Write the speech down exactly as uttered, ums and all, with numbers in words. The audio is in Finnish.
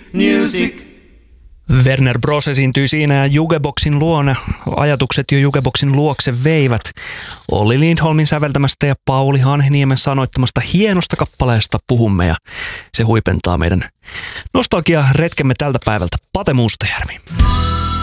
music. Werner Bros esiintyi siinä ja Jukeboxin luona. Ajatukset jo Jukeboxin luokse veivät. Olli Lindholmin säveltämästä ja Pauli Hanhiniemen sanoittamasta hienosta kappaleesta puhumme ja se huipentaa meidän nostalgia-retkemme tältä päivältä. Pate Mustajärvi.